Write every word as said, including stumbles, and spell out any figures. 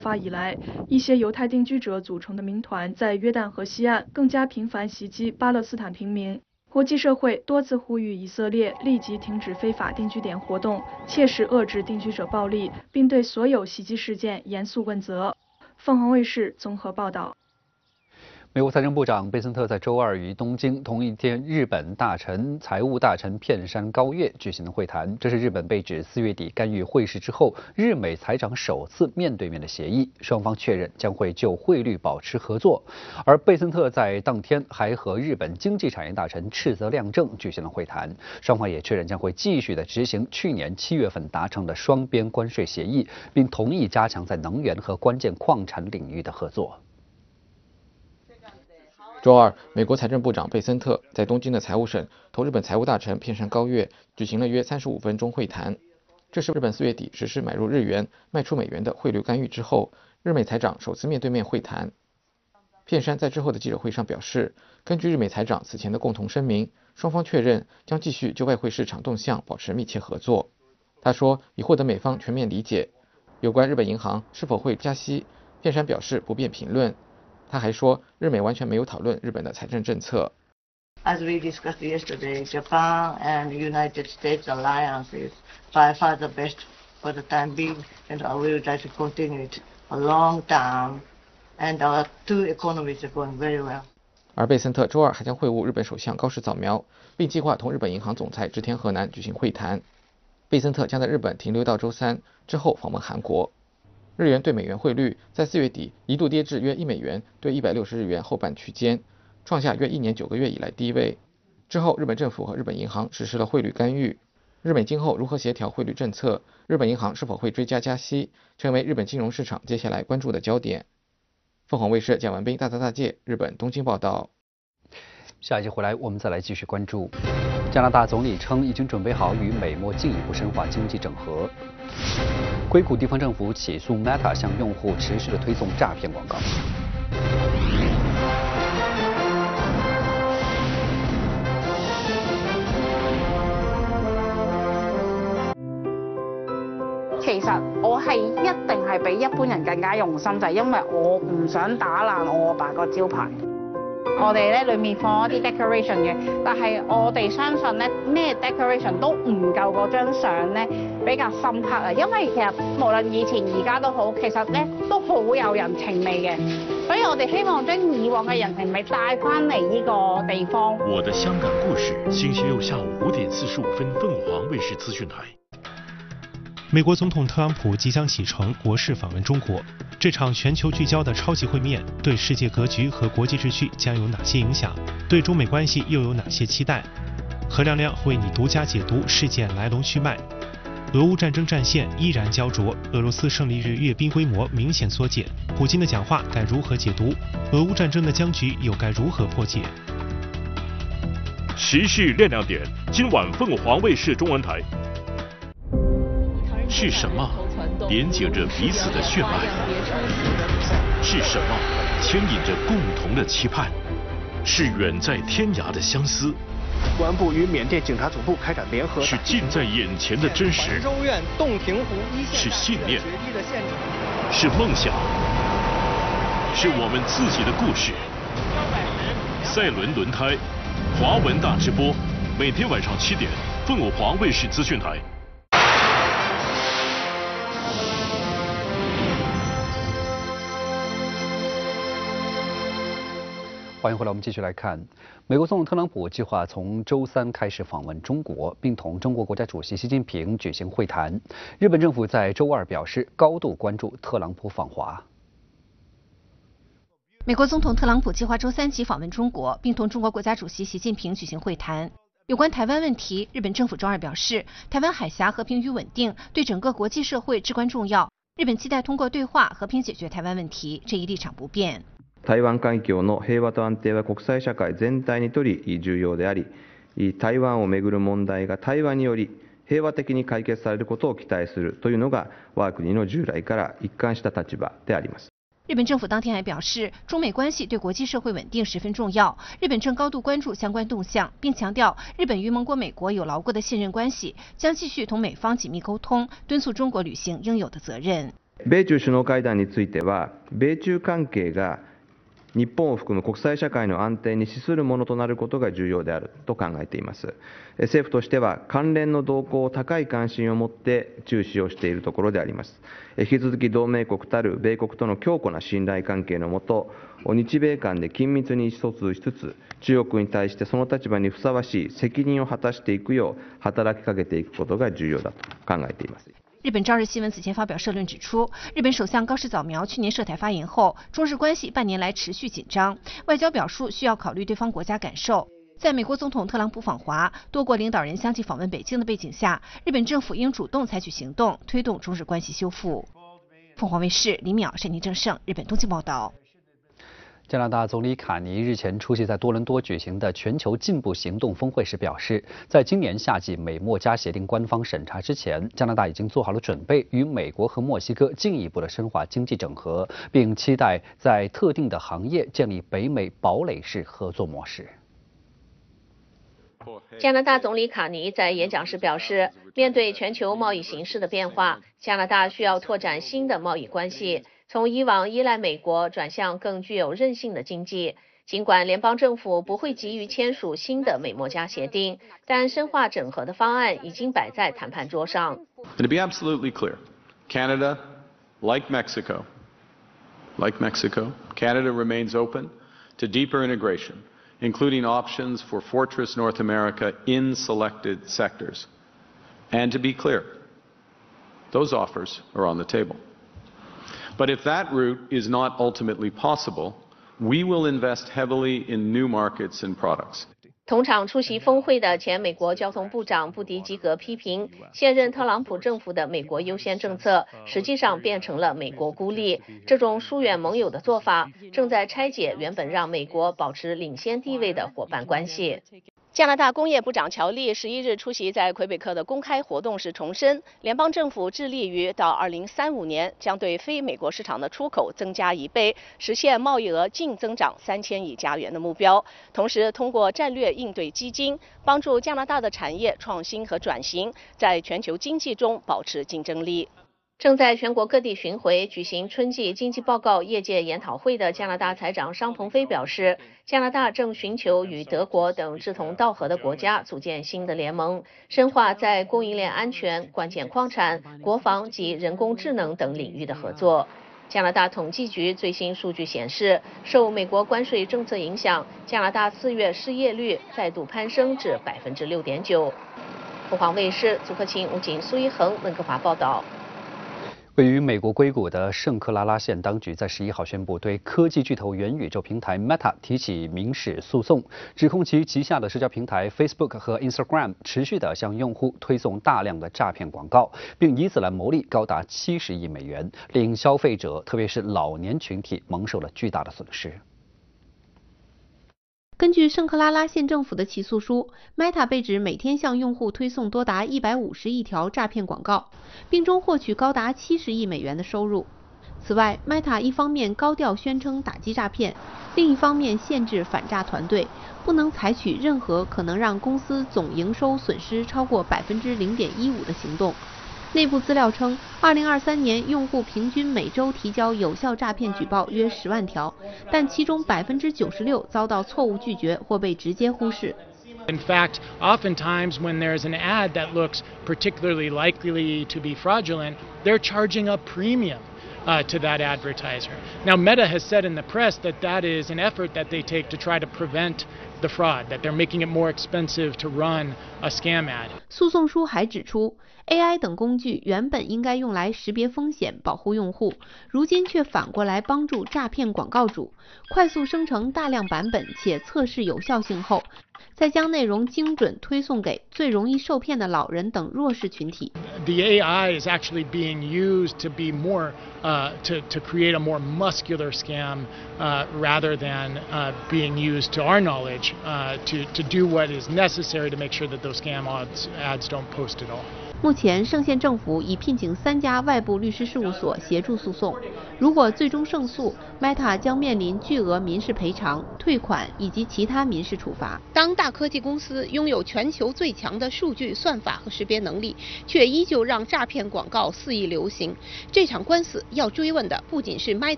发以来，一些犹太定居者组成的民团在约旦河西岸更加频繁袭击巴勒斯坦平民。国际社会多次呼吁以色列立即停止非法定居点活动，切实遏制定居者暴力，并对所有袭击事件严肃问责。凤凰卫视综合报道。 美国财政部长贝森特在周二与东京同一天日本大臣财务大臣片山高月举行了会谈，这是日本被指四月底干预汇市之后，日美财长首次面对面的协议，双方确认将会就汇率保持合作。而贝森特在当天还和日本经济产业大臣赤泽亮正举行了会谈，双方也确认将会继续的执行去年七月份达成的双边关税协议，并同意加强在能源和关键矿产领域的合作。 周二，美国财政部长贝森特在东京的财务省同日本财务大臣片山高月举行了约三十五分钟会谈。这是日本四月底实施买入日元、卖出美元的汇率干预之后，日美财长首次面对面会谈。片山在之后的记者会上表示，根据日美财长此前的共同声明，双方确认将继续就外汇市场动向保持密切合作。他说，以获得美方全面理解。有关日本银行是否会加息，片山表示不便评论。他还说，日美完全没有讨论日本的财政政策。 As we discussed yesterday, Japan and United States alliance is by far the best for the time being, and we would like to continue it a long time. And our two economies are going very well. 而贝森特周二还将会晤日本首相高市早苗，并计划同日本银行总裁植田和男举行会谈。贝森特将在日本停留到周三，之后访问韩国。日元对美元汇率在四月底一度跌至约一美元对一百六十日元后半区间，创下约一年九个月以来低位。之后，日本政府和日本银行实施了汇率干预。日美今后如何协调汇率政策？日本银行是否会追加加息？成为日本金融市场接下来关注的焦点。凤凰卫视蒋文斌、大泽大介日本东京报道。 下一集回来，我们再来继续关注。加拿大总理称已经准备好与美墨进一步深化经济整合。硅谷地方政府起诉 Meta 向用户持续的推送诈骗广告。 其實我係一定係比一般人更加用心，就係因為我唔想打爛我爸個招牌。我哋咧裏面放一啲 decoration 嘅，但係我哋相信咧咩 decoration 都唔夠嗰張相咧比較深刻啊！因為其實無論以前而家都好，其實咧都好有人情味嘅，所以我哋希望將以往嘅人情味帶翻嚟呢個地方。 我的香港故事，星期六下午五點四十五分，鳳凰衛視資訊台。 美國總統特朗普即將啟程國事訪問中國，這場全球聚焦的超級會面對世界格局和國際秩序將有哪些影響？對中美關係又有哪些期待？何亮亮為你獨家解讀事件來龍去脈。俄烏戰爭戰線依然膠着，俄羅斯勝利日閱兵規模明顯縮減，普京的講話該如何解讀？俄烏戰爭的僵局又該如何破解？ 時事亮亮點，今晚鳳凰衛視中文台。是什麼連接着彼此的血脈？是什麼牽引着共同的期盼？是遠在天涯的相思。 公安部與緬甸警察總部開展聯合。 是近在眼前的真實。 州院洞庭湖一線。 是信念。是夢想。是我們自己的故事。賽輪輪胎，華文大直播，每天晚上七點，鳳凰衛視資訊台。 欢迎回来，我们继续来看，美国总统特朗普计划从周三开始访问中国，并同中国国家主席习近平举行会谈。日本政府在周二表示，高度关注特朗普访华。 美国总统特朗普计划周三起访问中国，并同中国国家主席习近平举行会谈。有关台湾问题，日本政府周二表示，台湾海峡和平与稳定对整个国际社会至关重要，日本期待通过对话和平解决台湾问题，这一立場不變。 台湾海峡の平和と安定は国際社会全体にとり重要であり、台湾をめぐる問題が対話により平和的に解決されることを期待するというのが我が国の従来から一貫した立場であります。 日本政府当天还表示，中美关系对国际社会稳定十分重要，日本正高度关注相关动向，并强调日本与盟国美国有牢固的信任关系，将继续同美方紧密沟通，敦促中国履行应有的责任。 米中首脳会談については、米中関係が日本を含む国際社会の安定に資するものとなることが重要であると考えています。政府としては関連の動向を高い関心を持って注視をしているところであります。引き続き同盟国たる米国との強固な信頼関係のもと、日米間で緊密に意思疎通しつつ、中国に対してその立場にふさわしい責任を果たしていくよう働きかけていくことが重要だと考えています。 日本朝日新闻此前发表社论指出，日本首相高市早苗去年涉台发言后，中日关系半年来持续紧张，外交表述需要考虑对方国家感受。在美国总统特朗普访华、多国领导人相继访问北京的背景下，日本政府应主动采取行动，推动中日关系修复。凤凰卫视李淼、沈宁正盛，日本东京报道。 加拿大总理卡尼日前出席在多伦多举行的全球进步行动峰会时表示，在今年夏季美墨加协定官方审查之前，加拿大已经做好了准备，与美国和墨西哥进一步的深化经济整合，并期待在特定的行业建立北美堡垒式合作模式。 加拿大总理卡尼在演讲时表示，面对全球贸易形势的变化，加拿大需要拓展新的贸易关系，从以往依赖美国转向更具有韧性的经济。尽管联邦政府不会急于签署新的美墨加协定，但深化整合的方案已经摆在谈判桌上。 And to be absolutely clear, Canada, like Mexico, like Mexico, Canada remains open to deeper integration, including options for Fortress North America in selected sectors. And to be clear, those offers are on the table. But if that route is not ultimately possible, we will invest heavily in new markets and products. 同场出席峰会的前美国交通部长布迪吉格批评，现任特朗普政府的美国优先政策实际上变成了美国孤立。这种疏远盟友的做法，正在拆解原本让美国保持领先地位的伙伴关系。加拿大工业部长乔利十一日出席在魁北克的公开活动时重申，联邦政府致力于到二零三五年将对非美国市场的出口增加一倍，实现贸易额净增长三千亿加元的目标。同时，通过战略应对基金，帮助加拿大的产业创新和转型，在全球经济中保持竞争力。正在全国各地巡回举行春季经济报告业界研讨会的加拿大财长商鹏飞表示，加拿大正寻求与德国等志同道合的国家组建新的联盟，深化在供应链安全、关键矿产、国防及人工智能等领域的合作。加拿大统计局最新数据显示，受美国关税政策影响，加拿大四月失业率再度攀升至百分之六点九。凤凰卫视祖克勤、吴锦、苏一恒温哥华报道。 位于美国硅谷的圣克拉拉县当局在十一号宣布，对科技巨头元宇宙平台 Meta 提起民事诉讼，指控其旗下的社交平台 Facebook 和 Instagram 持续地向用户推送大量的诈骗广告，并以此来牟利高达七十亿美元，令消费者特别是老年群体蒙受了巨大的损失。 根据圣克拉拉县政府的起诉书 ，Meta 被指每天向用户推送多达一百五十亿条诈骗广告，并中获取高达七十亿美元的收入。此外 ，Meta 一方面高调宣称打击诈骗，另一方面限制反诈团队不能采取任何可能让公司总营收损失超过百分之零点一五的行动。内部资料称，二零二三年用户平均每周提交有效诈骗举报约十万条，但其中百分之九十六遭到错误拒绝或被直接忽视。 In fact, oftentimes when there's an ad that looks particularly likely to be fraudulent, they're charging a premium uh, to that advertiser. Now, Meta has said in the press that that is an effort that they take to try to prevent the fraud, that they're making it more expensive to run a scam ad. 诉讼书还指出 ，A I 等工具原本应该用来识别风险、保护用户，如今却反过来帮助诈骗广告主快速生成大量版本且测试有效性后，再将内容精准推送给最容易受骗的老人等弱势群体。 The A I is actually being used to be more, uh, to to create a more muscular scam, uh, rather than uh, being used, to our knowledge, uh, to to do what is necessary to make sure that those scam ads ads don't post at all. 目前，盛县政府已聘请三家外部律师事务所协助诉讼。如果最终胜诉 ，Meta 将面临巨额民事赔偿、退款以及其他民事处罚。 当大科技公司拥有全球最强的数据算法和识别能力，却依旧让诈骗广告肆意流行，这场官司要追问的不仅是 Meta